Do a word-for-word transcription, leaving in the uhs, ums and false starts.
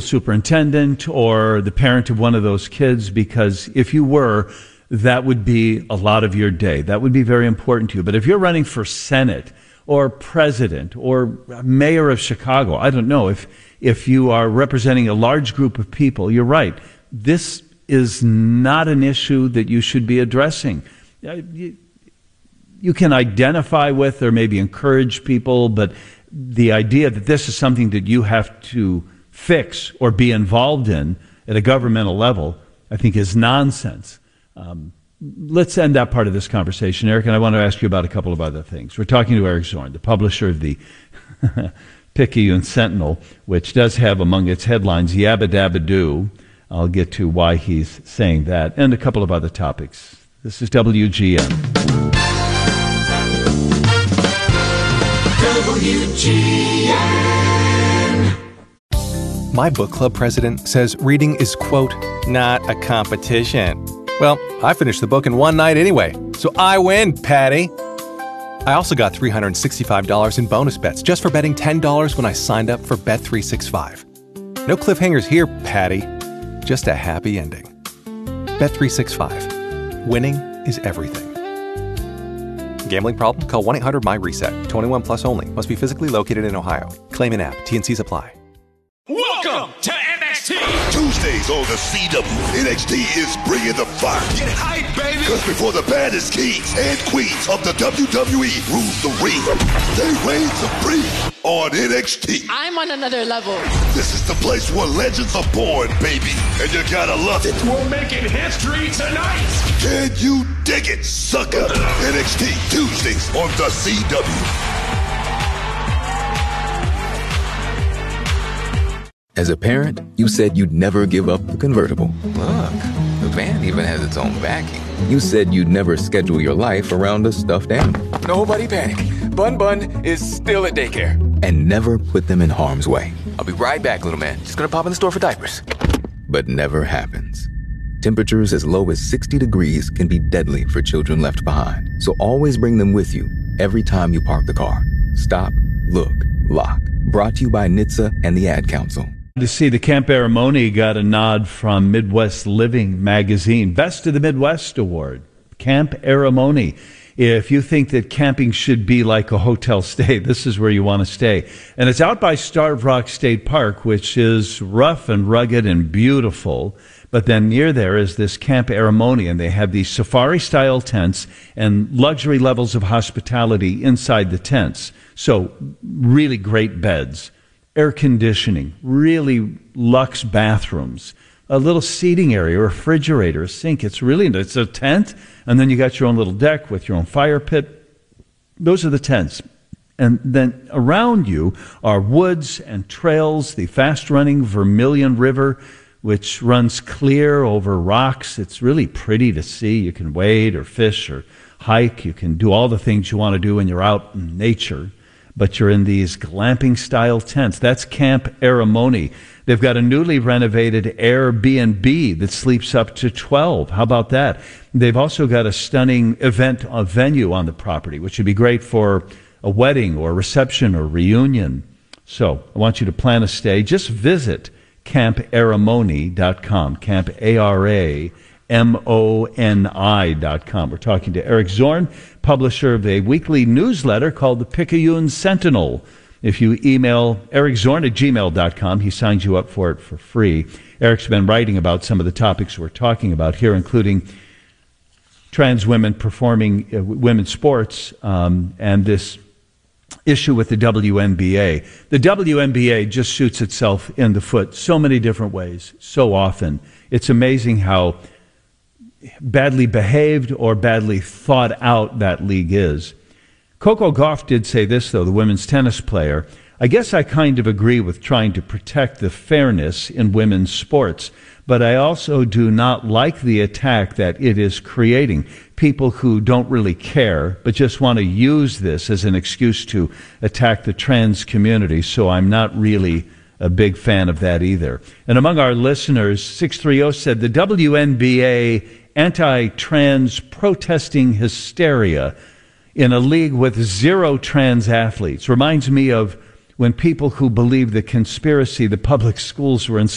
superintendent or the parent of one of those kids, because if you were, that would be a lot of your day. That would be very important to you. But if you're running for Senate or president or mayor of Chicago, I don't know, if if you are representing a large group of people, you're right. This is not an issue that you should be addressing. You, you can identify with or maybe encourage people, but the idea that this is something that you have to fix or be involved in at a governmental level, I think is nonsense. Um, let's end that part of this conversation, Eric, and I want to ask you about a couple of other things. We're talking to Eric Zorn, the publisher of the Picayune Sentinel, which does have among its headlines, Yabba Dabba Doo. I'll get to why he's saying that, and a couple of other topics. This is W G N. W G N. My book club president says reading is, quote, not a competition. Well, I finished the book in one night anyway, so I win, Patty. I also got three hundred sixty-five dollars in bonus bets just for betting ten dollars when I signed up for Bet three sixty-five. No cliffhangers here, Patty. Just a happy ending. Bet three sixty-five. Winning is everything. Gambling problem? Call one eight hundred M Y reset. twenty-one plus only. Must be physically located in Ohio. Claim in app. T and C's apply. Welcome to N X T. Tuesdays on the C W, N X T is bringing the fire. Get hype, baby. Because before the baddest kings and queens of the W W E rule the ring, they reign supreme on N X T. I'm on another level. This is the place where legends are born, baby. And you gotta love it. We're making history tonight. Can you dig it, sucker? N X T Tuesdays on the C W. As a parent, you said you'd never give up the convertible. Look, the van even has its own backing. You said you'd never schedule your life around a stuffed animal. Nobody panic. Bun Bun is still at daycare. And never put them in harm's way. I'll be right back, little man. Just gonna pop in the store for diapers. But never happens. Temperatures as low as sixty degrees can be deadly for children left behind. So always bring them with you every time you park the car. Stop, look, lock. Brought to you by N H T S A and the Ad Council. To see the Camp Aramoni got a nod from Midwest Living magazine. Best of the Midwest Award. Camp Aramoni. If you think that camping should be like a hotel stay, this is where you want to stay. And it's out by Starved Rock State Park, which is rough and rugged and beautiful. But then near there is this Camp Aramoni, and they have these safari-style tents and luxury levels of hospitality inside the tents. So really great beds. Air conditioning, really luxe bathrooms, a little seating area, a refrigerator, a sink. It's really, it's a tent, and then you got your own little deck with your own fire pit. Those are the tents. And then around you are woods and trails, the fast-running Vermilion River, which runs clear over rocks. It's really pretty to see. You can wade or fish or hike. You can do all the things you want to do when you're out in nature. But you're in these glamping-style tents. That's Camp Aramoni. They've got a newly renovated Airbnb that sleeps up to twelve. How about that? They've also got a stunning event a venue on the property, which would be great for a wedding or a reception or reunion. So I want you to plan a stay. Just visit camp aramoni dot com, Camp A R A M O N I dot com. We're talking to Eric Zorn, publisher of a weekly newsletter called the Picayune Sentinel. If you email eric zorn at gmail dot com, he signs you up for it for free. Eric's been writing about some of the topics we're talking about here, including trans women performing uh, women's sports um, and this issue with the W N B A. The W N B A just shoots itself in the foot so many different ways, so often. It's amazing how badly behaved or badly thought out that league is. Coco Gauff did say this, though, the women's tennis player. I guess I kind of agree with trying to protect the fairness in women's sports, but I also do not like the attack that it is creating. People who don't really care, but just want to use this as an excuse to attack the trans community, so I'm not really a big fan of that either. And among our listeners, six three zero said the W N B A anti-trans protesting hysteria in a league with zero trans athletes reminds me of when people who believe the conspiracy the public schools were in